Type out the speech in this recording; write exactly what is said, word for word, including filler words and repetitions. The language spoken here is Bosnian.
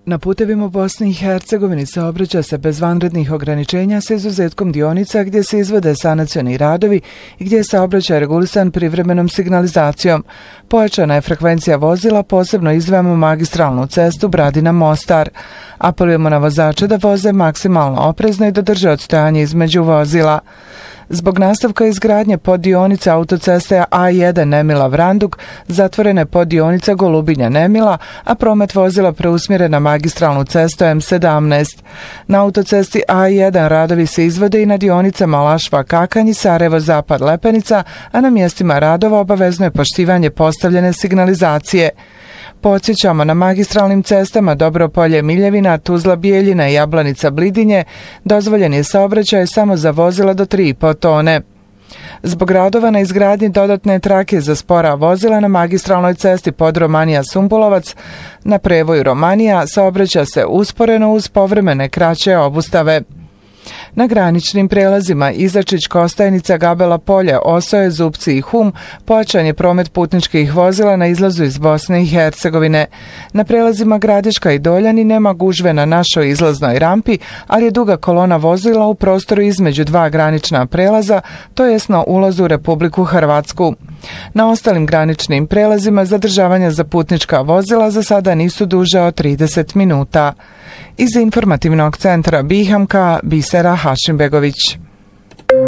Na putevima u Bosni i Hercegovini saobraća se bez vanrednih ograničenja sa izuzetkom dionica gdje se izvode sanacioni radovi i gdje je saobraćaj regulisan privremenom signalizacijom. Pojačana je frekvencija vozila, posebno izdvajamo magistralnu cestu Bradina-Mostar. Apelujemo na vozače da voze maksimalno oprezno i da drže odstojanje između vozila. Zbog nastavka izgradnje poddionice autoceste A jedan Nemila-Vranduk zatvorena je poddionica Golubinja-Nemila, a promet vozila preusmjeren na magistralnu cestu M sedamnaest. Na autocesti A jedan radovi se izvode i na dionicama Lašva-Kakanj i Sarajevo-Zapad-Lepenica, a na mjestima radova obavezno je poštivanje postavljene signalizacije. Podsjećamo, na magistralnim cestama Dobropolje-Miljevina, Tuzla-Bijeljina i Jablanica-Blidinje dozvoljen je saobraćaj samo za vozila do tri i po tone. Zbog radova na izgradnji dodatne trake za spora vozila na magistralnoj cesti Podromanija-Sumbulovac na prevoju Romanija saobraća se usporeno uz povremene kraće obustave. Na graničnim prelazima Izačić, Kostajnica, Gabela Polje, Osoje, Zupci i Hum pojačan je promet putničkih vozila na izlazu iz Bosne i Hercegovine. Na prelazima Gradiška i Doljani nema gužve na našoj izlaznoj rampi, ali je duga kolona vozila u prostoru između dva granična prelaza, to jest na ulazu u Republiku Hrvatsku. Na ostalim graničnim prelazima zadržavanja za putnička vozila za sada nisu duže od trideset minuta. Iz informativnog centra Bihamka, Bisera Hašimbegović.